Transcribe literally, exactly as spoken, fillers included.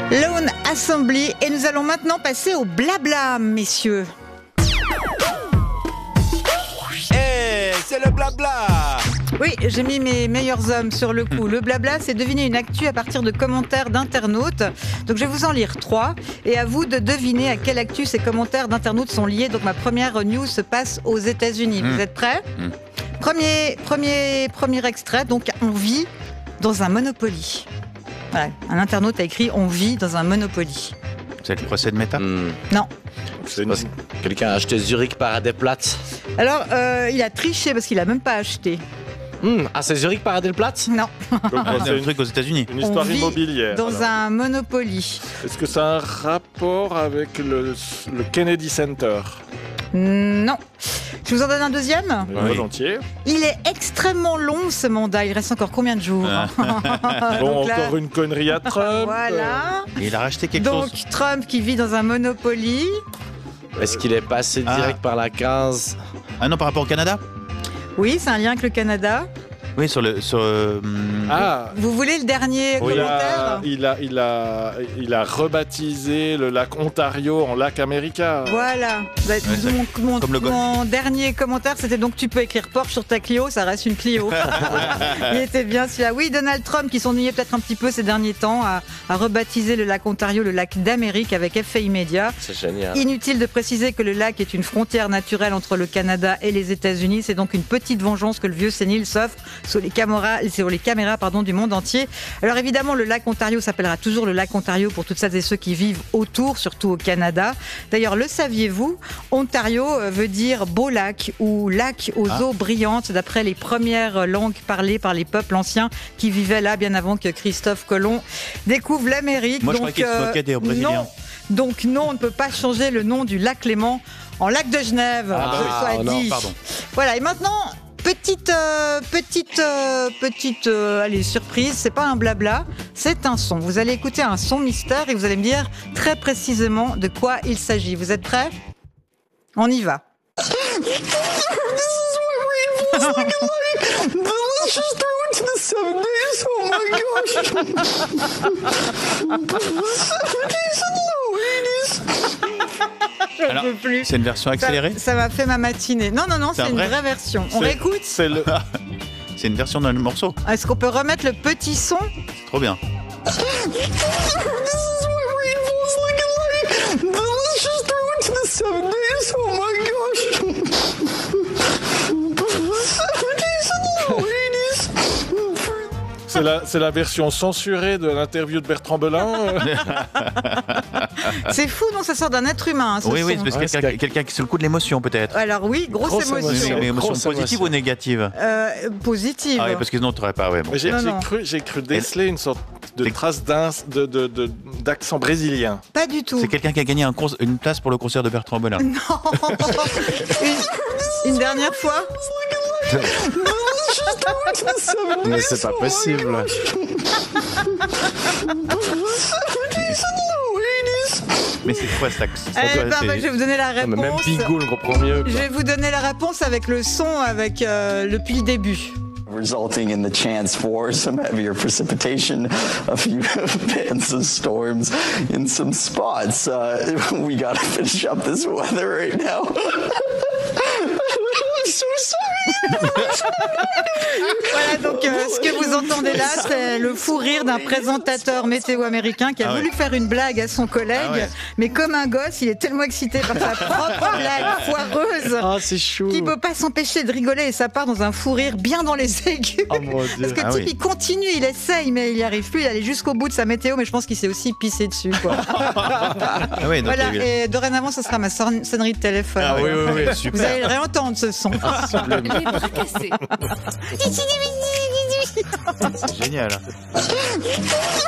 Lone Assembly, et nous allons maintenant passer au blabla, messieurs. Hey, c'est le blabla. Oui, j'ai mis mes meilleurs hommes sur le coup. Le blabla, c'est deviner une actu à partir de commentaires d'internautes. Donc je vais vous en lire trois, et à vous de deviner à quelle actu ces commentaires d'internautes sont liés. Donc ma première news se passe aux États-Unis. Mmh. Vous êtes prêts ? mmh. Premier, premier, premier extrait, donc on vit dans un Monopoly. Voilà, un internaute a écrit « On vit dans un Monopoly ». C'est le procès de Meta mmh. Non. C'est une... Quelqu'un a acheté Zurich Paradeplatz. Alors, euh, il a triché parce qu'il n'a même pas acheté. Mmh. Ah, c'est Zurich Paradeplatz ? Non. Donc, c'est un truc aux États-Unis. Une histoire On vit immobilière. Dans alors. un Monopoly. Est-ce que ça a un rapport avec le, le Kennedy Center ? Non. Je vous en donne un deuxième ? Oui. Volontiers. Il est extrêmement long ce mandat. Il reste encore combien de jours ? Bon, là... encore une connerie à Trump. Voilà. Et il a racheté quelque Donc, chose. Donc Trump qui vit dans un Monopoly. Est-ce qu'il est passé direct ah. par la quinze ? Ah non, par rapport au Canada ? Oui, c'est un lien avec le Canada. Oui, sur le... Sur, euh, ah. Vous voulez le dernier oui. commentaire ? il a, il, a, il, a, il a rebaptisé le lac Ontario en lac America. Voilà. Bah, ouais, mon, mon, comme le mon dernier commentaire, c'était donc tu peux écrire Porsche sur ta Clio, ça reste une Clio. Il était bien celui-là. Oui, Donald Trump, qui s'ennuyait peut-être un petit peu ces derniers temps, a, a rebaptisé le lac Ontario le lac d'Amérique avec effet immédiat. C'est génial. Inutile de préciser que le lac est une frontière naturelle entre le Canada et les États-Unis. C'est donc une petite vengeance que le vieux sénile s'offre sur les caméras, sur les caméras pardon, du monde entier. Alors évidemment, le lac Ontario s'appellera toujours le lac Ontario pour toutes celles et ceux qui vivent autour, surtout au Canada. D'ailleurs, le saviez-vous ? Ontario veut dire beau lac ou lac aux ah. eaux brillantes, d'après les premières langues parlées par les peuples anciens qui vivaient là bien avant que Christophe Colomb découvre l'Amérique. Moi, donc, je croyais qu'il se moquait des Brésiliens. Non, donc non, on ne peut pas changer le nom du lac Léman en lac de Genève. Ah, je bah oui. sois oh dit. non, pardon. Voilà, et maintenant... Petite, euh, petite, euh, petite, euh, allez, surprise, c'est pas un blabla, c'est un son. Vous allez écouter un son mystère et vous allez me dire très précisément de quoi il s'agit. Vous êtes prêts ? On y va. Alors, c'est une version accélérée ? Ça m'a fait ma matinée. Non, non, non, c'est, c'est une vrai vraie version. On réécoute ? C'est, le... c'est une version d'un morceau. Est-ce qu'on peut remettre le petit son ? C'est trop bien. C'est la, c'est la version censurée de l'interview de Bertrand Belin. C'est fou, non ? Ça sort d'un être humain, hein, ce Oui, son. oui, c'est parce que quelqu'un, quelqu'un qui est sur le coup de l'émotion, peut-être. Alors oui, grosse, grosse émotion. émotion. Mais émotion grosse positive émotion. ou négative ? euh, Positive. Ah oui, parce que sinon, tu n'aurais pas... Ouais, bon. j'ai, non, j'ai, non. cru, j'ai cru déceler une sorte de trace de, de, de, d'accent brésilien. Pas du tout. C'est quelqu'un qui a gagné un con- une place pour le concert de Bertrand Belin. Non. une, une dernière fois. Mais c'est pas possible. Mais c'est quoi ça, ça Eh ben, c'est... bah, je vais vous donner la réponse. Non, mais même Pigault le comprend mieux. Quoi. Je vais vous donner la réponse avec le son, avec euh, depuis le début. Resulting in the chance for some heavier precipitation, a few bands of storms in some spots. Uh, we gotta finish up this weather right now. I'm so sorry. Voilà, donc euh, ce que vous entendez là, c'est le fou rire d'un présentateur météo américain qui a ah ouais. voulu faire une blague à son collègue, ah ouais. mais comme un gosse, il est tellement excité par sa propre blague foireuse ah, c'est chou. qu'il ne peut pas s'empêcher de rigoler et ça part dans un fou rire bien dans les aigus. Oh mon Dieu. Parce que ah type, oui. il continue, il essaye, mais il n'y arrive plus. Il allait jusqu'au bout de sa météo, mais je pense qu'il s'est aussi pissé dessus. Quoi. Ah oui, donc voilà, il y a... et dorénavant, ce sera ma son- sonnerie de téléphone. Ah oui, oui, oui, super. Vous allez le réentendre, ce son. Les bras cassés. C'est génial.